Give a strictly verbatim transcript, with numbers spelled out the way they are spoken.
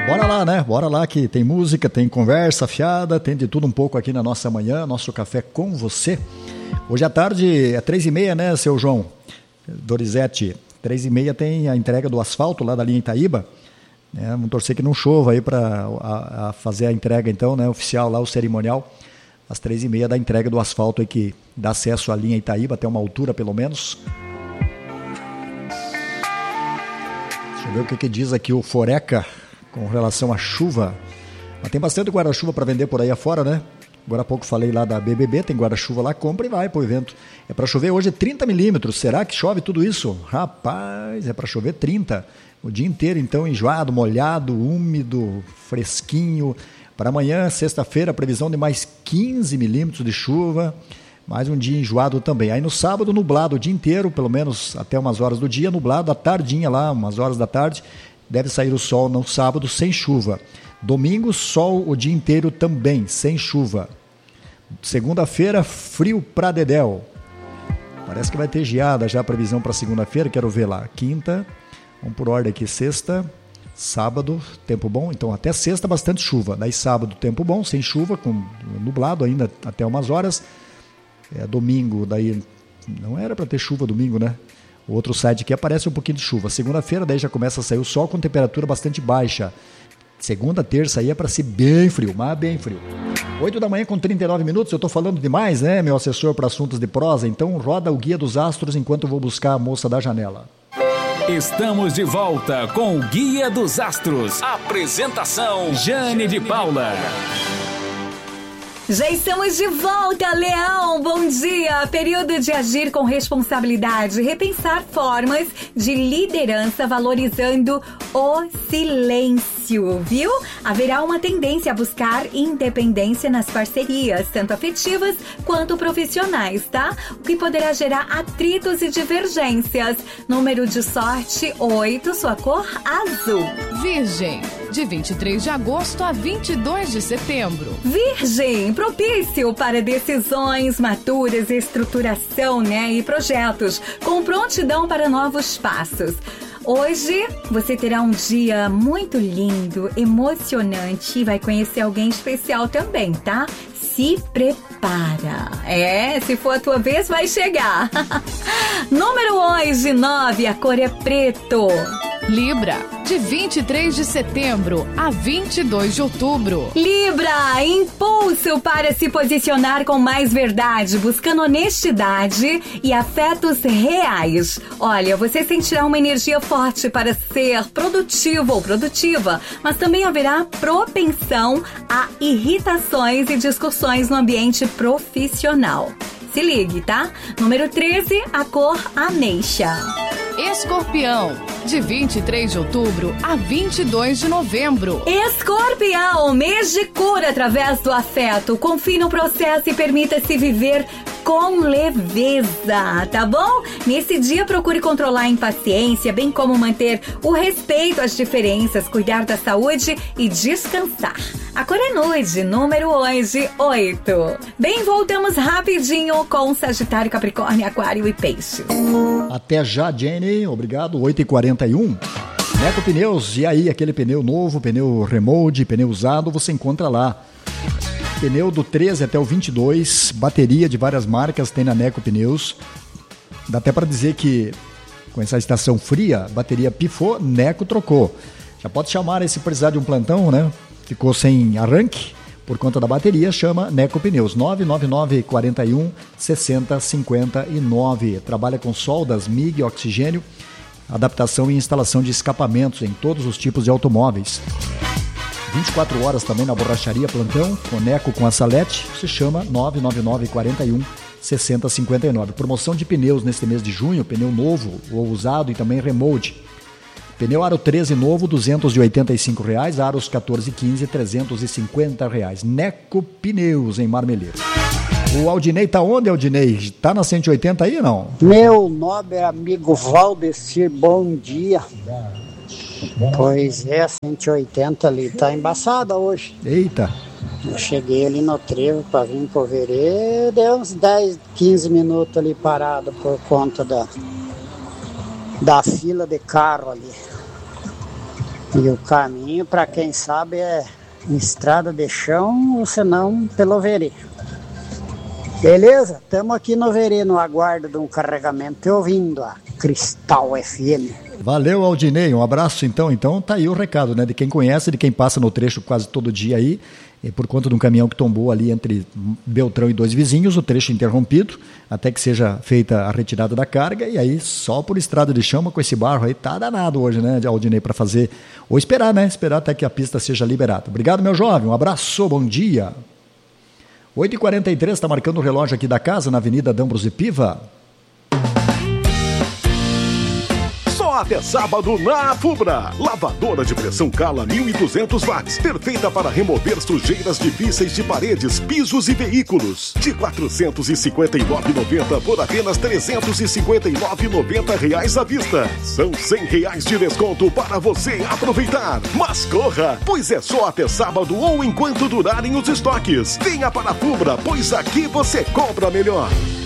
Bora lá, né? Bora lá que tem música, tem conversa fiada, tem de tudo um pouco aqui na nossa manhã, nosso café com você. Hoje à tarde é três e meia, né, seu João Dorizete? Três e meia tem a entrega do asfalto lá da linha Itaíba. É, vamos torcer que não chova aí para fazer a entrega então, né, oficial lá, o cerimonial. Às três e meia da entrega do asfalto aí que dá acesso à linha Itaíba, até uma altura pelo menos. Deixa eu ver o que, que diz aqui o Foreca com relação à chuva. Mas tem bastante guarda-chuva para vender por aí afora, né? Agora há pouco falei lá da B B B, tem guarda-chuva lá, compra e vai pro evento. É para chover hoje trinta milímetros, será que chove tudo isso? Rapaz, é para chover trinta. O dia inteiro então enjoado, molhado, úmido, fresquinho. Para amanhã, sexta-feira, previsão de mais quinze milímetros de chuva. Mais um dia enjoado também. Aí no sábado, nublado o dia inteiro, pelo menos até umas horas do dia, nublado à tardinha lá, umas horas da tarde. Deve sair o sol no sábado sem chuva. Domingo, sol o dia inteiro também, sem chuva. Segunda-feira, frio pra dedéu. Parece que vai ter geada já a previsão para segunda-feira, quero ver lá. Quinta, vamos por ordem aqui, sexta, sábado, tempo bom. Então até sexta bastante chuva. Daí sábado, tempo bom, sem chuva, com nublado ainda até umas horas. É, domingo, daí não era para ter chuva domingo, né? O outro site aqui aparece um pouquinho de chuva. Segunda-feira, daí já começa a sair o sol com temperatura bastante baixa. Segunda, terça aí é para ser bem frio, mas bem frio. oito da manhã com trinta e nove minutos, eu estou falando demais, né, meu assessor para assuntos de prosa? Então roda o Guia dos Astros enquanto eu vou buscar a moça da janela. Estamos de volta com o Guia dos Astros. Apresentação, Jane de Paula. Já estamos de volta, Leão, bom dia! Período de agir com responsabilidade, repensar formas de liderança valorizando o silêncio, viu? Haverá uma tendência a buscar independência nas parcerias, tanto afetivas quanto profissionais, tá? O que poderá gerar atritos e divergências. Número de sorte oito, sua cor azul. Virgem, de vinte e três de agosto a vinte e dois de setembro. Virgem, propício para decisões maturas, estruturação, né, e projetos, com prontidão para novos passos. Hoje você terá um dia muito lindo, emocionante e vai conhecer alguém especial também, tá? Se prepara. É, se for a tua vez, vai chegar. Número hoje, nove, a cor é preto. Libra, de vinte e três de setembro a vinte e dois de outubro. Libra, impulso para se posicionar com mais verdade, buscando honestidade e afetos reais. Olha, você sentirá uma energia forte para ser produtivo ou produtiva, mas também haverá propensão a irritações e discussões no ambiente profissional. Se ligue, tá? Número treze, a cor ameixa. Escorpião, de vinte e três de outubro a vinte e dois de novembro. Escorpião, mês de cura através do afeto. Confie no processo e permita-se viver com leveza, tá bom? Nesse dia, procure controlar a impaciência, bem como manter o respeito às diferenças, cuidar da saúde e descansar. A cor é nude, número hoje, oito. Bem, voltamos rapidinho com Sagitário, Capricórnio, Aquário e Peixe. Até já, Jenny. Obrigado. oito e quarenta e um. Neco Pneus. E aí, aquele pneu novo, pneu remold, pneu usado, você encontra lá. Pneu do treze até o vinte e dois, bateria de várias marcas tem na Neco Pneus. Dá até para dizer que com essa estação fria, bateria pifou, Neco trocou. Já pode chamar aí se precisar de um plantão, né? Ficou sem arranque por conta da bateria, chama Neco Pneus. nove nove nove, quatro um, seis zero cinco nove. Trabalha com soldas, M I G, oxigênio, adaptação e instalação de escapamentos em todos os tipos de automóveis. vinte e quatro horas também na borracharia plantão, Coneco com a Salete, se chama nove nove nove, quatro um, seis zero cinco nove. Promoção de pneus neste mês de junho, pneu novo ou usado e também remold. Pneu Aro treze novo, duzentos e oitenta e cinco reais, Aros quatorze e quinze, trezentos e cinquenta reais. Neco Pneus, em Marmeleiro. O Aldinei tá onde, Aldinei? Tá na cento e oitenta aí ou não? Meu nobre amigo Valdecir, bom dia. Pois é, cento e oitenta ali tá embaçada hoje. Eita. Eu cheguei ali no trevo para vir pro verê, deu uns dez, quinze minutos ali parado por conta da, da fila de carro ali. E o caminho, para quem sabe, é estrada de chão ou senão pelo verê. Beleza? Estamos aqui no verê, no aguardo de um carregamento e ouvindo a Cristal F M. Valeu, Aldinei, um abraço então. Então tá aí o recado, né, de quem conhece, de quem passa no trecho quase todo dia aí, e por conta de um caminhão que tombou ali entre Beltrão e dois vizinhos, o trecho interrompido, até que seja feita a retirada da carga, e aí só por estrada de chão, com esse barro aí, tá danado hoje, né, Aldinei, para fazer, ou esperar, né, esperar até que a pista seja liberada. Obrigado, meu jovem, um abraço, bom dia. oito e quarenta e três, está marcando o relógio aqui da casa, na Avenida D'Ambrosio Piva. Até sábado na Fubra. Lavadora de pressão Cala mil e duzentos watts. Perfeita para remover sujeiras difíceis de paredes, pisos e veículos. De quatrocentos e cinquenta e nove reais e noventa centavos por apenas trezentos e cinquenta e nove reais e noventa centavos à vista. São cem reais de desconto para você aproveitar. Mas corra, pois é só até sábado ou enquanto durarem os estoques. Venha para a Fubra, pois aqui você compra melhor.